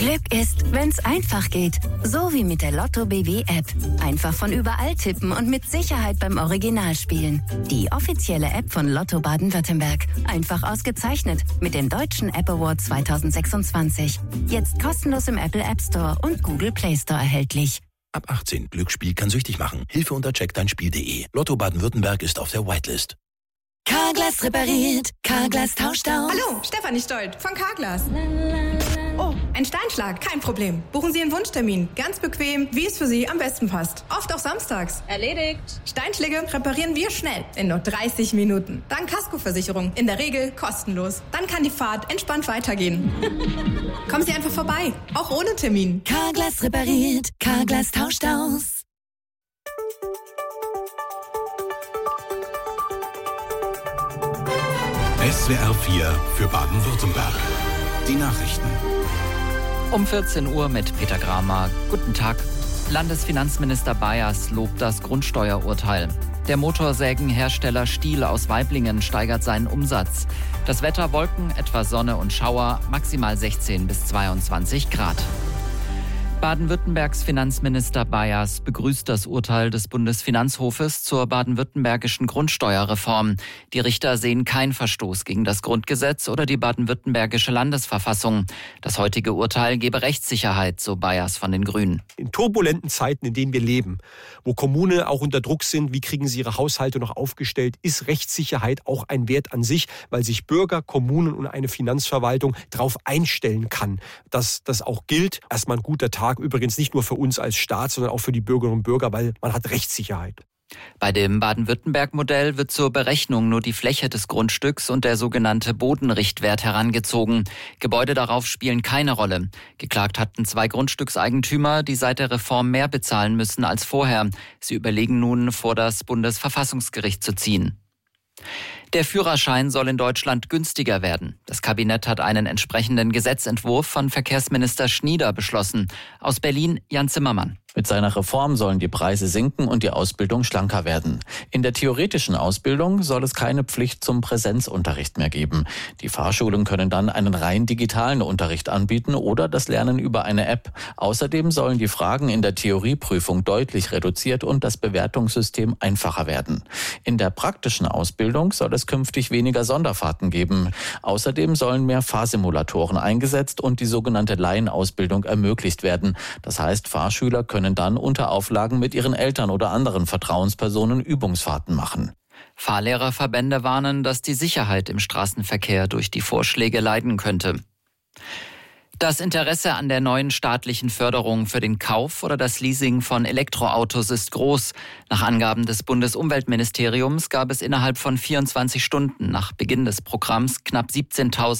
Glück ist, wenn's einfach geht. So wie mit der Lotto BW-App. Einfach von überall tippen und mit Sicherheit beim Original spielen. Die offizielle App von Lotto Baden-Württemberg. Einfach ausgezeichnet mit dem Deutschen App Award 2026. Jetzt kostenlos im Apple App Store und Google Play Store erhältlich. Ab 18. Glücksspiel kann süchtig machen. Hilfe unter checkdeinspiel.de. Lotto Baden-Württemberg ist auf der Whitelist. Carglass repariert. Carglass tauscht aus. Hallo, Stefanie Stolt von Carglass. Oh, ein Steinschlag, kein Problem. Buchen Sie Ihren Wunschtermin. Ganz bequem, wie es für Sie am besten passt. Oft auch samstags. Erledigt. Steinschläge reparieren wir schnell, in nur 30 Minuten. Dank Kaskoversicherung, in der Regel kostenlos. Dann kann die Fahrt entspannt weitergehen. Kommen Sie einfach vorbei, auch ohne Termin. Carglass repariert. Carglass tauscht aus. SWR 4 für Baden-Württemberg. Die Nachrichten. Um 14 Uhr mit Peter Gramer. Guten Tag. Landesfinanzminister Bayers lobt das Grundsteuerurteil. Der Motorsägenhersteller Stihl aus Waiblingen steigert seinen Umsatz. Das Wetter: Wolken, etwas Sonne und Schauer, maximal 16 bis 22 Grad. Baden-Württembergs Finanzminister Bayers begrüßt das Urteil des Bundesfinanzhofes zur baden-württembergischen Grundsteuerreform. Die Richter sehen keinen Verstoß gegen das Grundgesetz oder die baden-württembergische Landesverfassung. Das heutige Urteil gebe Rechtssicherheit, so Bayers von den Grünen. In turbulenten Zeiten, in denen wir leben, wo Kommunen auch unter Druck sind, wie kriegen sie ihre Haushalte noch aufgestellt, ist Rechtssicherheit auch ein Wert an sich, weil sich Bürger, Kommunen und eine Finanzverwaltung darauf einstellen kann, dass das auch gilt. Erstmal ein guter Tag, übrigens nicht nur für uns als Staat, sondern auch für die Bürgerinnen und Bürger, weil man hat Rechtssicherheit. Bei dem Baden-Württemberg-Modell wird zur Berechnung nur die Fläche des Grundstücks und der sogenannte Bodenrichtwert herangezogen. Gebäude darauf spielen keine Rolle. Geklagt hatten 2 Grundstückseigentümer, die seit der Reform mehr bezahlen müssen als vorher. Sie überlegen nun, vor das Bundesverfassungsgericht zu ziehen. Der Führerschein soll in Deutschland günstiger werden. Das Kabinett hat einen entsprechenden Gesetzentwurf von Verkehrsminister Schnieder beschlossen. Aus Berlin, Jan Zimmermann. Mit seiner Reform sollen die Preise sinken und die Ausbildung schlanker werden. In der theoretischen Ausbildung soll es keine Pflicht zum Präsenzunterricht mehr geben. Die Fahrschulen können dann einen rein digitalen Unterricht anbieten oder das Lernen über eine App. Außerdem sollen die Fragen in der Theorieprüfung deutlich reduziert und das Bewertungssystem einfacher werden. In der praktischen Ausbildung soll es künftig weniger Sonderfahrten geben. Außerdem sollen mehr Fahrsimulatoren eingesetzt und die sogenannte Laienausbildung ermöglicht werden. Das heißt, Fahrschüler können dann unter Auflagen mit ihren Eltern oder anderen Vertrauenspersonen Übungsfahrten machen. Fahrlehrerverbände warnen, dass die Sicherheit im Straßenverkehr durch die Vorschläge leiden könnte. Das Interesse an der neuen staatlichen Förderung für den Kauf oder das Leasing von Elektroautos ist groß. Nach Angaben des Bundesumweltministeriums gab es innerhalb von 24 Stunden nach Beginn des Programms knapp 17.000